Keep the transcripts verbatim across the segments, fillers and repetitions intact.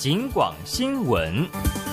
警广新闻。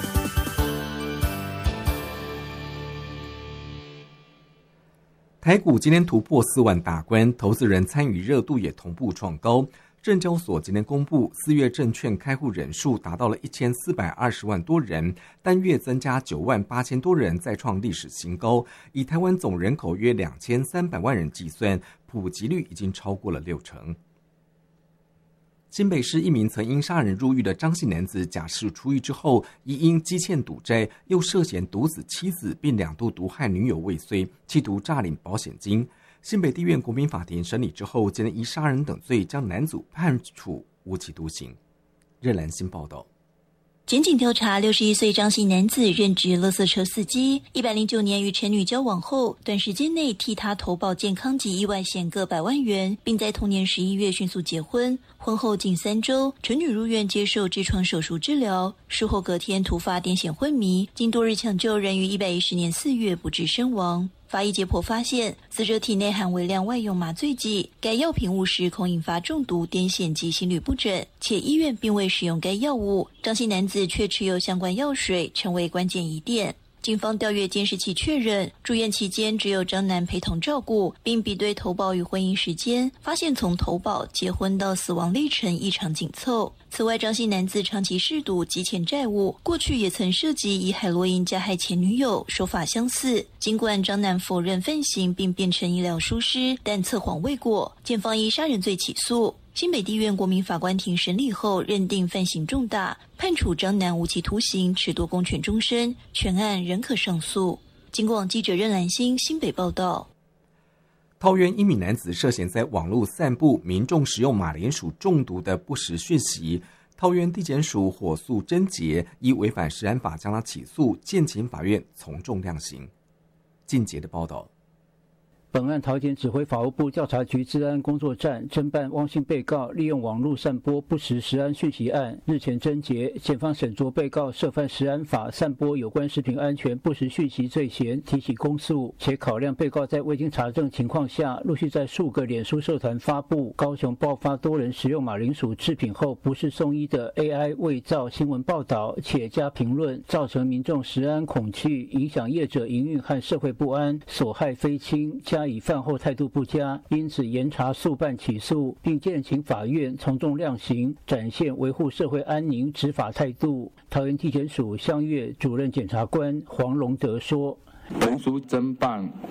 台股今天突破四万大关，投资人参与热度也同步创高。证交所今天公布，四月证券开户人数达到了一千四百二十万多人，单月增加九万八千多人，再创历史新高。以台湾总人口约两千三百万人计算，普及率已经超过了六成。新北市一名曾因杀人入狱的张姓男子，假释出狱之后，疑因积欠赌债，又涉嫌毒死妻子，并两度毒害女友未遂，企图诈领保险金。新北地院国民法庭审理之后，今天依杀人等罪将男主判处无期徒刑。热兰新报道。 检警调查，六十一岁张姓男子任职垃圾车司机，一百零九年与前女交往后，短时间内替他投保健康及意外险各百万元，并在同年十一月迅速结婚。婚后仅三周，陈女入院接受痔疮手术治疗，术后隔天突发癫痫昏迷，经多日抢救，仍于一百一十年四月不治身亡。法医解剖发现，死者体内含微量外用麻醉剂，该药品误食恐引发中毒、癫痫及心律不整，且医院并未使用该药物。张姓男子却持有相关药水，成为关键疑点。警方调阅监视器确认，住院期间只有张男陪同照顾，并比对投保与婚姻时间，发现从投保、结婚到死亡历程异常紧凑。此外，张姓男子长期嗜赌，积欠债务，过去也曾涉及以海洛因加害前女友，手法相似。尽管张男否认犯行并辩称医疗疏失，但测谎未果，检方以杀人罪起诉。新北地院国民法官庭审理后，认定犯行重大，判处张男无期徒刑，褫夺公权终身，全案仍可上诉。警广记者任兰心新北报道。 桃园一名男子涉嫌在网络散布民众使用马铃薯中毒的不实讯息，桃园地检署火速侦结，依违反食安法将他起诉，建请法院从重量刑。进节的报道。 本案桃检指挥法务部调查局治安工作站侦办汪姓被告利用网络散播不实食安讯息案，日前侦结，检方审酌被告涉犯食安法散播有关食品安全不实讯息罪嫌，提起公诉，且考量被告在未经查证情况下，陆续在数个脸书社团发布高雄爆发多人食用马铃薯制品后不是送医的 A I 伪造新闻报道，且加评论，造成民众食安恐惧，影响业者营运和社会不安，所害非轻，加以犯后态度不佳，因此严查速办起诉，并建请法院从重量刑，展现维护社会安宁执法态度。桃园地检署香月主任检察官黄龙德说： 文书侦办